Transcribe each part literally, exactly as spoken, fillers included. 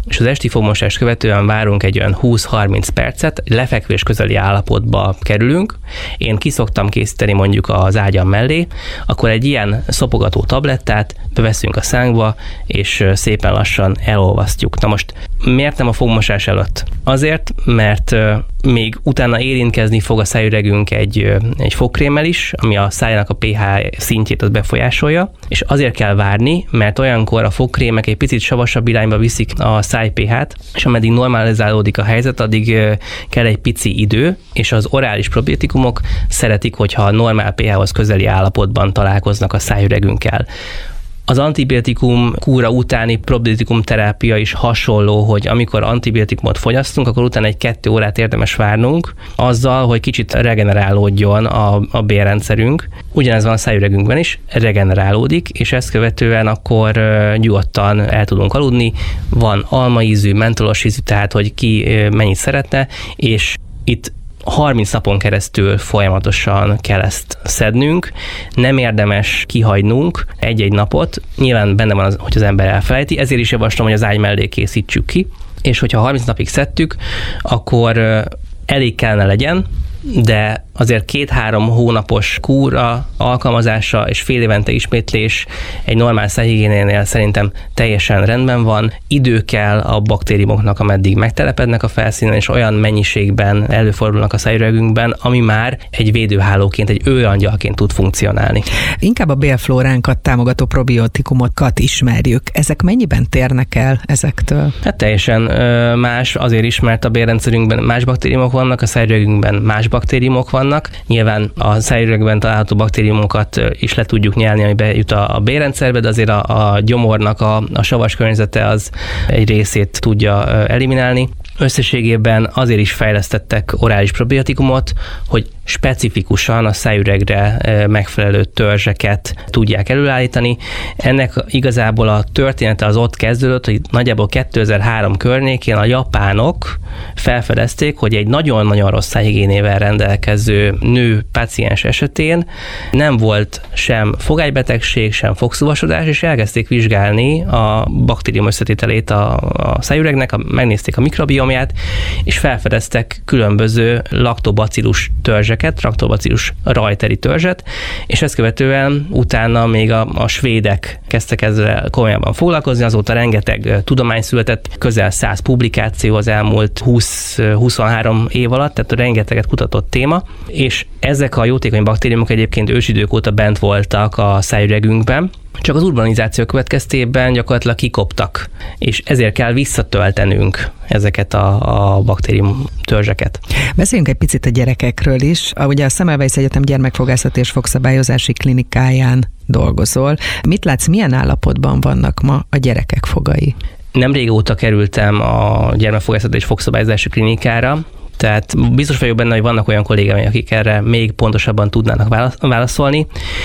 és az esti fogmosást követően várunk egy olyan húsz-harminc percet, lefekvés közeli állapotba kerülünk. Én ki szoktam készíteni mondjuk az ágyam mellé, akkor egy ilyen szopogató tablettát beveszünk a szánkba, és szépen lassan elolvasztjuk. Na most miért nem a fogmosás előtt? Azért, mert még utána érintkezni fog a szájüregünk egy, egy fogkrémmel is, ami a szájnak a pH szintjét az befolyásolja, és azért kell várni, mert olyankor a fogkrémek egy picit savasabb irányba viszik a száj pH-t, és ameddig normalizálódik a helyzet, addig kell egy pici idő, és az orális probiotikumok szeretik, hogyha a normál pH-hoz közeli állapotban találkoznak a szájüregünkkel. Az antibiotikum kúra utáni probiotikum terápia is hasonló, hogy amikor antibiotikumot fogyasztunk, akkor utána egy kettő órát érdemes várnunk azzal, hogy kicsit regenerálódjon a, a bélrendszerünk. Ugyanez van a szájüregünkben is, regenerálódik, és ezt követően akkor nyugodtan el tudunk aludni. Van almaízű, mentolos ízű, tehát hogy ki mennyit szeretne, és itt harminc napon keresztül folyamatosan kell ezt szednünk, nem érdemes kihagynunk egy-egy napot, nyilván benne van, az, hogy az ember elfelejti, ezért is javaslom, hogy az ágy mellé készítsük ki, és hogyha harminc napig szedtük, akkor elég kellene legyen, de azért két-három hónapos kúra alkalmazása és fél évente ismétlés egy normál szájhigiénénél szerintem teljesen rendben van. Idő kell a baktériumoknak, ameddig megtelepednek a felszínen, és olyan mennyiségben előfordulnak a szájüregünkben, ami már egy védőhálóként, egy őrangyalként tud funkcionálni. Inkább a bélflóránkat támogató probiotikumokat ismerjük. Ezek mennyiben térnek el ezektől? Hát teljesen más, azért is, mert a bélrendszerünkben más baktériumok vannak, a szájüregünkben más baktériumok vannak. Nyilván a szájüregben található baktériumokat is le tudjuk nyelni, ami bejut a, a bélrendszerbe, de azért a, a gyomornak a, a savas környezete az egy részét tudja eliminálni. Összességében azért is fejlesztettek orális probiotikumot, hogy specifikusan a szájüregre megfelelő törzseket tudják előállítani. Ennek igazából a története az ott kezdődött, hogy nagyjából kétezer-három környékén a japánok felfedezték, hogy egy nagyon-nagyon rossz szájhigiénével rendelkező nő páciens esetén nem volt sem fogálybetegség, sem fogszúvasodás, és elkezdték vizsgálni a baktérium összetételét a, a szájüregnek, a, megnézték a mikrobiomját, és felfedeztek különböző laktobacillus törzseket, laktobacillus reuteri törzset, és ezt követően utána még a, a svédek kezdtek ezzel komolyabban foglalkozni, azóta rengeteg tudomány született, közel száz publikáció az elmúlt húsz-huszonhárom év alatt, tehát rengeteget kutatott téma, és ezek a jótékony baktériumok egyébként ősidők óta bent voltak a szájüregünkben, csak az urbanizáció következtében gyakorlatilag kikoptak, és ezért kell visszatöltenünk ezeket a, a baktérium törzseket. Beszéljünk egy picit a gyerekekről is. Ugye a Semmelweis Egyetem gyermekfogászati és fogszabályozási klinikáján dolgozol. Mit látsz, milyen állapotban vannak ma a gyerekek fogai? Nem régóta kerültem a gyermekfogászati és fogszabályozási klinikára, tehát biztos vagyok benne, hogy vannak olyan kollégáim, akik erre még pontosabban tudnának válaszolni,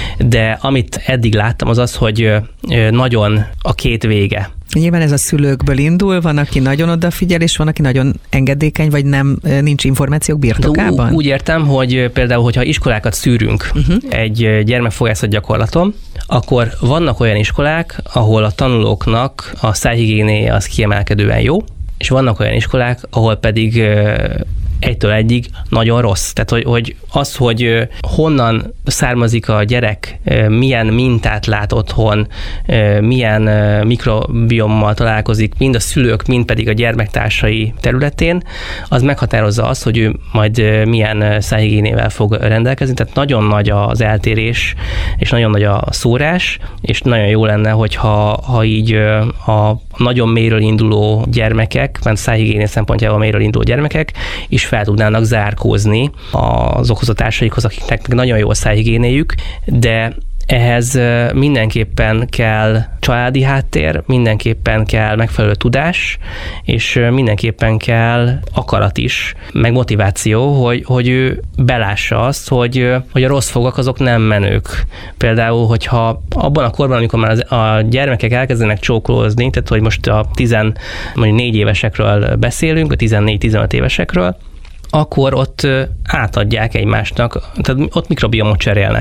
de amit eddig láttam az az, hogy nagyon a két vége. Nyilván ez a szülőkből indul, van, aki nagyon odafigyel, és van, aki nagyon engedékeny, vagy nem, nincs információk birtokában? Úgy értem, hogy például, hogyha iskolákat szűrünk uh-huh. egy gyermekfogászat gyakorlaton, akkor vannak olyan iskolák, ahol a tanulóknak a szájhigiénéje az kiemelkedően jó, és vannak olyan iskolák, ahol pedig egytől egyig nagyon rossz. Tehát, hogy, hogy az, hogy honnan származik a gyerek, milyen mintát lát otthon, milyen mikrobiommal találkozik, mind a szülők, mind pedig a gyermektársai területén, az meghatározza azt, hogy ő majd milyen szájhigiénével fog rendelkezni. Tehát nagyon nagy az eltérés, és nagyon nagy a szórás, és nagyon jó lenne, hogyha ha így a nagyon mélyről induló gyermekek, mert szájhigiéné szempontjából mélyről induló gyermekek is fel tudnának zárkózni azokhoz a társaikhoz, akiknek nagyon jó a szájhigiénéjük, de ehhez mindenképpen kell családi háttér, mindenképpen kell megfelelő tudás, és mindenképpen kell akarat is, meg motiváció, hogy, hogy ő belássa azt, hogy, hogy a rossz fogak azok nem menők. Például, hogyha abban a korban, amikor már a gyermekek elkezdenek csókolózni, tehát hogy most a tizennégy évesekről beszélünk, a tizennégy-tizenöt évesekről, akkor ott átadják egymásnak, tehát ott mikrobiomot cserélnek.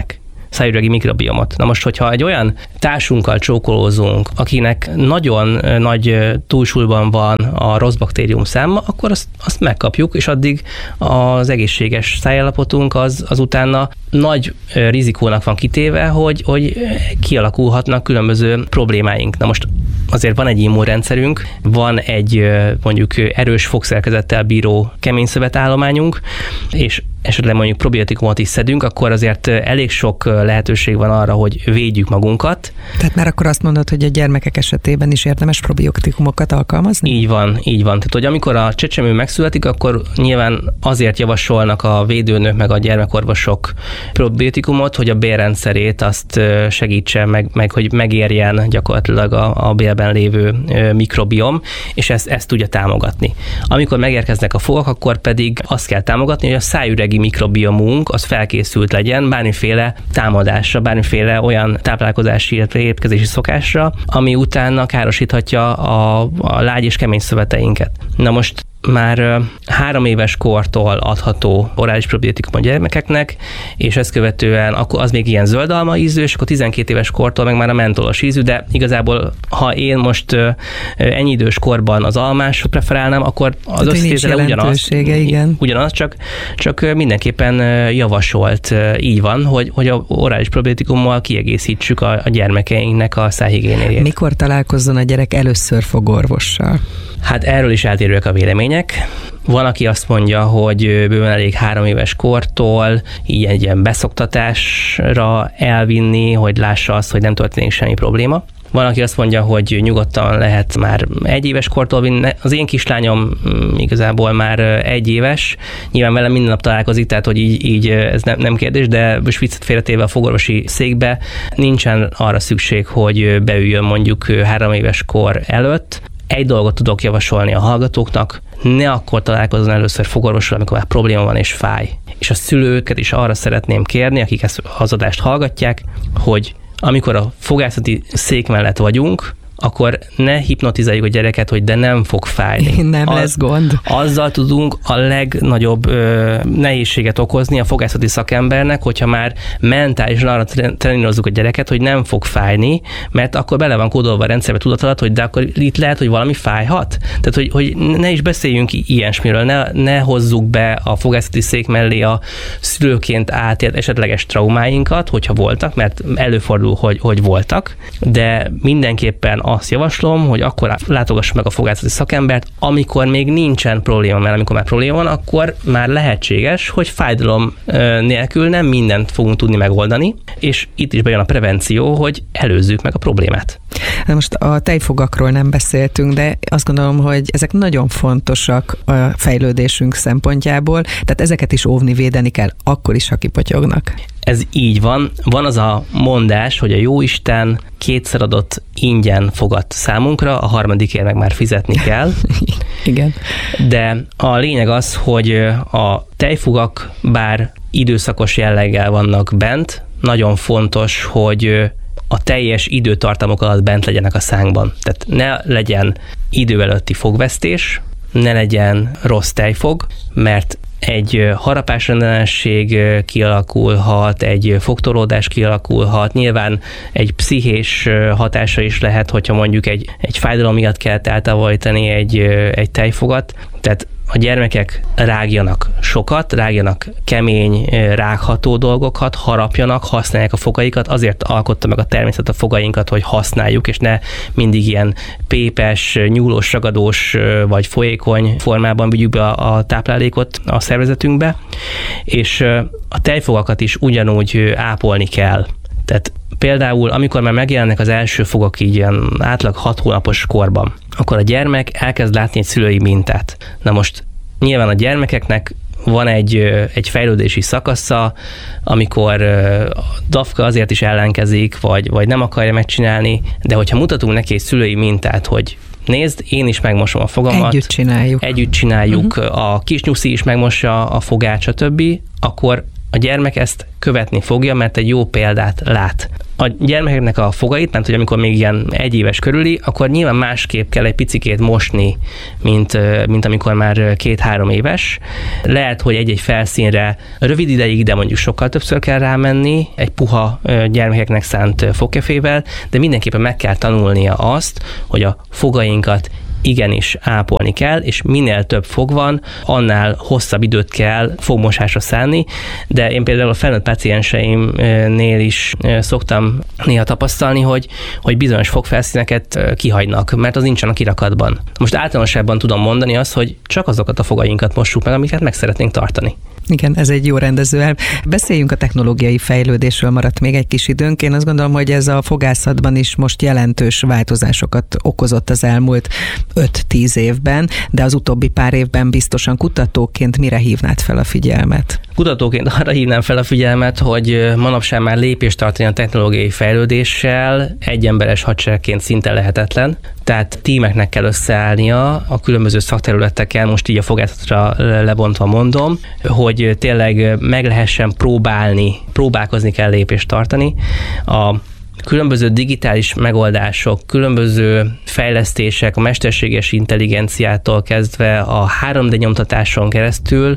szájüregi mikrobiomot. Na most, hogyha egy olyan társunkkal csókolózunk, akinek nagyon nagy túlsúlyban van a rossz baktérium száma, akkor azt, azt megkapjuk, és addig az egészséges szájállapotunk az, az utána nagy rizikónak van kitéve, hogy, hogy kialakulhatnak különböző problémáink. Na most azért van egy immunrendszerünk, van egy mondjuk erős fogszerkezettel bíró kemény szövetállományunk, és esetleg mondjuk probiotikumot is szedünk, akkor azért elég sok lehetőség van arra, hogy védjük magunkat. Tehát már akkor azt mondod, hogy a gyermekek esetében is érdemes probiotikumokat alkalmazni? Így van, így van. Tehát, hogy amikor a csecsemő megszületik, akkor nyilván azért javasolnak a védőnök meg a gyermekorvosok probiotikumot, hogy a bélrendszerét azt segítse, meg, meg hogy megérjen gyakorlatilag a, a bélben lévő mikrobiom, és ezt, ezt tudja támogatni. Amikor megérkeznek a fogak, akkor pedig azt kell támogatni, hogy a szájüregi mikrobiomunk az felkészült legyen bármiféle támadásra, bármiféle olyan táplálkozási, illetve étkezési szokásra, ami utána károsíthatja a, a lágy és kemény szöveteinket. Na most már három éves kortól adható orális probiotikum a gyermekeknek, és ezt követően akkor az még ilyen zöldalma ízű, és akkor tizenkét éves kortól meg már a mentolos ízű, de igazából, ha én most ennyi idős korban az almás preferálnám, akkor az összetétele ugyanaz. Igen. Ugyanaz, csak, csak mindenképpen javasolt így van, hogy, hogy a orális probiotikummal kiegészítsük a, a gyermekeinknek a szájhigiéniát. Mikor találkozzon a gyerek először fogorvossal? Hát erről is eltérőek a vélemények. Van, aki azt mondja, hogy bőven elég három éves kortól így egy ilyen beszoktatásra elvinni, hogy lássa azt, hogy nem történik semmi probléma. Van, aki azt mondja, hogy nyugodtan lehet már egy éves kortól vinni. Az én kislányom igazából már egy éves. Nyilván velem minden nap találkozik, tehát hogy így, így ez nem, nem kérdés, de most viccet félretéve a fogorvosi székbe nincsen arra szükség, hogy beüljön mondjuk három éves kor előtt. Egy dolgot tudok javasolni a hallgatóknak, ne akkor találkozzon először fogorvossal, amikor már probléma van és fáj. És a szülőket is arra szeretném kérni, akik ezt az adást hallgatják, hogy amikor a fogászati szék mellett vagyunk, akkor ne hipnotizáljuk a gyereket, hogy de nem fog fájni. Nem Az, lesz gond. Azzal tudunk a legnagyobb ö, nehézséget okozni a fogászati szakembernek, hogyha már mentálisan arra trénírozzuk a gyereket, hogy nem fog fájni, mert akkor bele van kódolva a rendszerbe tudat alatt, hogy de akkor itt lehet, hogy valami fájhat. Tehát, hogy, hogy ne is beszéljünk ilyesmiről, ne, ne hozzuk be a fogászati szék mellé a szülőként átélt esetleges traumáinkat, hogyha voltak, mert előfordul, hogy, hogy voltak, de mindenképpen azt javaslom, hogy akkor látogassuk meg a fogászati szakembert, amikor még nincsen probléma, mert amikor már probléma van, akkor már lehetséges, hogy fájdalom nélkül nem mindent fogunk tudni megoldani, és itt is bejön a prevenció, hogy előzzük meg a problémát. Na most a tejfogakról nem beszéltünk, de azt gondolom, hogy ezek nagyon fontosak a fejlődésünk szempontjából, tehát ezeket is óvni, védeni kell, akkor is, ha kipotyognak. Ez így van. Van az a mondás, hogy a jóisten kétszer adott ingyen fogat számunkra, a harmadikért meg már fizetni kell. Igen. De a lényeg az, hogy a tejfogak bár időszakos jelleggel vannak bent, nagyon fontos, hogy a teljes időtartamok alatt bent legyenek a szánkban. Tehát ne legyen idő előtti fogvesztés, ne legyen rossz tejfog, mert egy harapásrendellenesség kialakulhat, egy fogtorlódás kialakulhat, nyilván egy pszichés hatása is lehet, hogyha mondjuk egy, egy fájdalom miatt kell eltávolítani egy, egy tejfogat, tehát a gyermekek rágjanak sokat, rágjanak kemény, rágható dolgokat, harapjanak, használják a fogaikat, azért alkotta meg a természet a fogainkat, hogy használjuk, és ne mindig ilyen pépes, nyúlós, ragadós vagy folyékony formában vigyük be a táplálékot a szervezetünkbe, és a tejfogakat is ugyanúgy ápolni kell. Tehát például, amikor már megjelennek az első fogak így ilyen átlag hat hónapos korban, akkor a gyermek elkezd látni egy szülői mintát. Na most nyilván a gyermekeknek van egy, egy fejlődési szakasza, amikor a dafka azért is ellenkezik, vagy, vagy nem akarja megcsinálni, de hogyha mutatunk neki egy szülői mintát, hogy nézd, én is megmosom a fogamat. Együtt csináljuk. Együtt csináljuk, uh-huh. A kisnyuszi is megmossa a fogát, stb., akkor a gyermek ezt követni fogja, mert egy jó példát lát. a gyermekeknek a fogait, mert hogy amikor még ilyen egy éves körüli, akkor nyilván másképp kell egy picikét mosni, mint, mint amikor már két-három éves. Lehet, hogy egy-egy felszínre rövid ideig, de mondjuk sokkal többször kell rámenni egy puha gyermekeknek szánt fogkefével, de mindenképpen meg kell tanulnia azt, hogy a fogainkat igenis ápolni kell, és minél több fog van, annál hosszabb időt kell fogmosásra szánni, de én például a felnőtt pácienseimnél is szoktam néha tapasztalni, hogy, hogy bizonyos fogfelszíneket kihagynak, mert az nincsen a kirakatban. Most általánosságban tudom mondani azt, hogy csak azokat a fogainkat mossuk meg, amiket meg szeretnénk tartani. Igen, ez egy jó rendező. Beszéljünk a technológiai fejlődésről, maradt még egy kis időnk. Én azt gondolom, hogy ez a fogászatban is most jelentős változásokat okozott az elmúlt öt-tíz évben, de az utóbbi pár évben biztosan kutatóként mire hívnád fel a figyelmet? Kutatóként arra hívnám fel a figyelmet, hogy manapság már lépést tartani a technológiai fejlődéssel egyemberes hadseregként szinte lehetetlen. Tehát tímeknek kell összeállnia a különböző szakterületeken, most így a fogászatra lebontva mondom, hogy tényleg meg lehessen próbálni, próbálkozni kell lépést tartani. A különböző digitális megoldások, különböző fejlesztések, a mesterséges intelligenciától kezdve a három dé nyomtatáson keresztül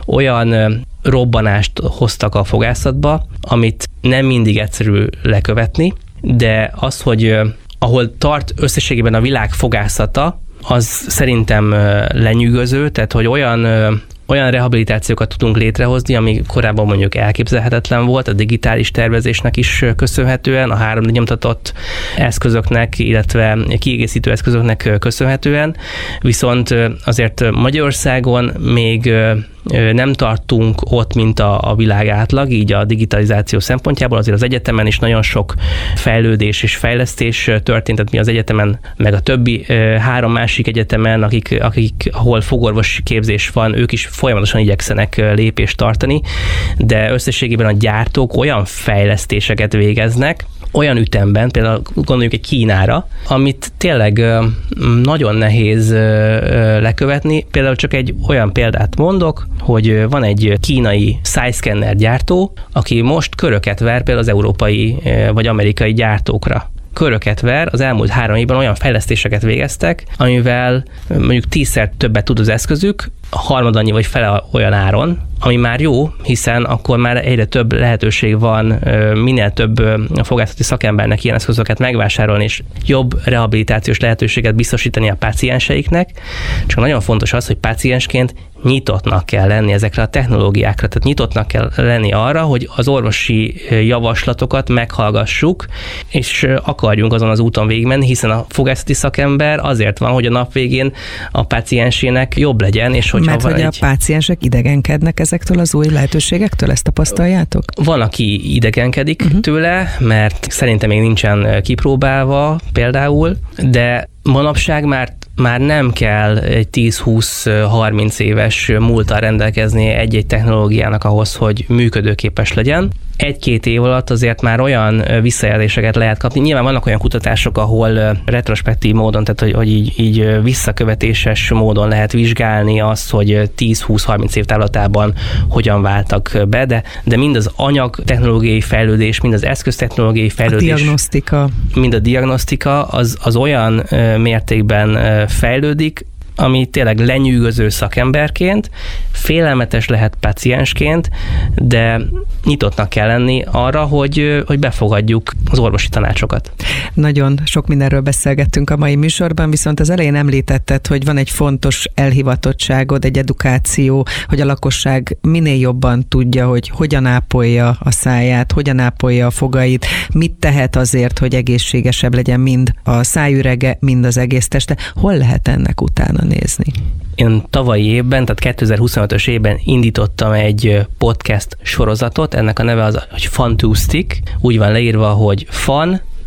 olyan robbanást hoztak a fogászatba, amit nem mindig egyszerű lekövetni, de az, hogy ahol tart összességében a világ fogászata, az szerintem lenyűgöző, tehát hogy olyan olyan rehabilitációkat tudunk létrehozni, ami korábban mondjuk elképzelhetetlen volt, a digitális tervezésnek is köszönhetően, a három dé nyomtatott eszközöknek, illetve kiegészítő eszközöknek köszönhetően, viszont azért Magyarországon még nem tartunk ott, mint a, a világ átlag, így a digitalizáció szempontjából azért az egyetemen is nagyon sok fejlődés és fejlesztés történt, tehát mi az egyetemen, meg a többi három másik egyetemen, akik, akik ahol fogorvosi képzés van, ők is folyamatosan igyekszenek lépést tartani, de összességében a gyártók olyan fejlesztéseket végeznek, olyan ütemben, például gondoljuk egy Kínára, amit tényleg nagyon nehéz lekövetni. Például csak egy olyan példát mondok, hogy van egy kínai SciScanner gyártó, aki most köröket ver például az európai vagy amerikai gyártókra. Köröket ver, az elmúlt három évben olyan fejlesztéseket végeztek, amivel mondjuk tízszer többet tud az eszközük, harmad annyi vagy fele olyan áron, ami már jó, hiszen akkor már egyre több lehetőség van minél több fogászati szakembernek ilyen eszközöket megvásárolni, és jobb rehabilitációs lehetőséget biztosítani a pácienseiknek. Csak nagyon fontos az, hogy páciensként nyitottnak kell lenni ezekre a technológiákra, tehát nyitottnak kell lenni arra, hogy az orvosi javaslatokat meghallgassuk, és akarjunk azon az úton végigmenni, hiszen a fogászati szakember azért van, hogy a nap végén a páciensének jobb legyen, és hogyha Mert hogy egy... a páciensek idegenkednek ezektől az új lehetőségektől, ezt tapasztaljátok? Van, aki idegenkedik uh-huh. tőle, mert szerintem még nincsen kipróbálva például, de manapság már már nem kell egy tíz-húsz-harminc éves múlttal rendelkezni egy-egy technológiának ahhoz, hogy működőképes legyen. Egy-két év alatt azért már olyan visszajelzéseket lehet kapni. Nyilván vannak olyan kutatások, ahol retrospektív módon, tehát hogy, hogy így, így visszakövetéses módon lehet vizsgálni azt, hogy tíz-húsz-harminc év távlatában hogyan váltak be, de, de mind az anyag technológiai fejlődés, mind az eszköztechnológiai fejlődés, a diagnosztika, mind a diagnosztika az, az olyan mértékben fejlődik, ami tényleg lenyűgöző szakemberként, félelmetes lehet páciensként, de nyitottnak kell lenni arra, hogy, hogy befogadjuk az orvosi tanácsokat. Nagyon sok mindenről beszélgettünk a mai műsorban, viszont az elején említetted, hogy van egy fontos elhivatottságod, egy edukáció, hogy a lakosság minél jobban tudja, hogy hogyan ápolja a száját, hogyan ápolja a fogait, mit tehet azért, hogy egészségesebb legyen mind a szájürege, mind az egész teste. Hol lehet ennek utána nézni? Én tavalyi évben, tehát kétezer-huszonötös évben indítottam egy podcast sorozatot, ennek a neve az, hogy Fun to Stick, úgy van leírva, hogy fun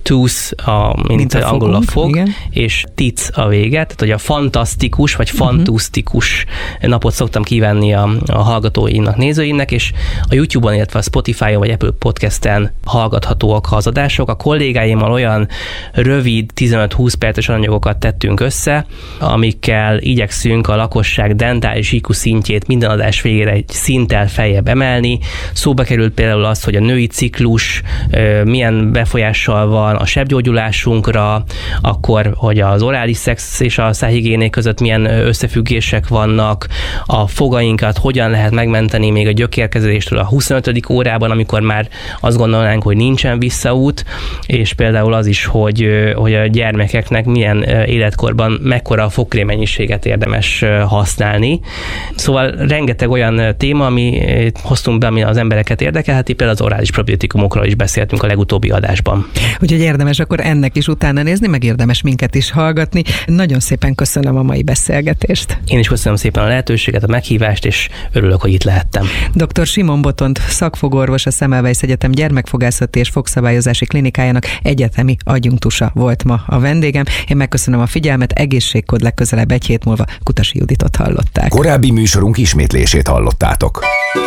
tooth, a, mint, mint a angol a fog, igen. És tic a vége, tehát hogy a fantasztikus vagy fantusztikus uh-huh. napot szoktam kívánni a, a hallgatóinak, nézőinknek, és a YouTube-on, illetve a Spotify-on vagy Apple Podcast-en hallgathatóak az adások. A kollégáimmal olyan rövid, tizenöt-húsz perces anyagokat tettünk össze, amikkel igyekszünk a lakosság dentális í kú szintjét minden adás végére egy szinttel feljebb emelni. Szóba került például az, hogy a női ciklus milyen befolyással van a sebgyógyulásunkra, akkor, hogy az orális szex és a szájhigiéné között milyen összefüggések vannak, a fogainkat hogyan lehet megmenteni még a gyökérkezeléstől a huszonötödik órában, amikor már azt gondolnánk, hogy nincsen visszaút, és például az is, hogy, hogy a gyermekeknek milyen életkorban mekkora a fogkrém mennyiséget érdemes használni. Szóval rengeteg olyan téma, ami hoztunk be, ami az embereket érdekelheti, például az orális probiotikumokról is beszéltünk a legutóbbi adásban. Úgyhogy érdemes akkor ennek is utána nézni, meg érdemes minket is hallgatni. Nagyon szépen köszönöm a mai beszélgetést. Én is köszönöm szépen a lehetőséget, a meghívást, és örülök, hogy itt lehettem. doktor Simon Botont, szakfogorvos, a Semmelweis Egyetem gyermekfogászati és fogszabályozási klinikájának egyetemi adjunktusa volt ma a vendégem. Én megköszönöm a figyelmet, egészségkód, legközelebb egy hét múlva Kutasi Juditot hallották. Korábbi műsorunk ismétlését hallottátok.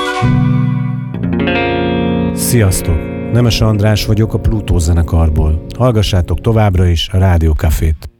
Sziasztok! Nemes András vagyok a Plutó zenekarból. Hallgassátok továbbra is a Rádió Cafét.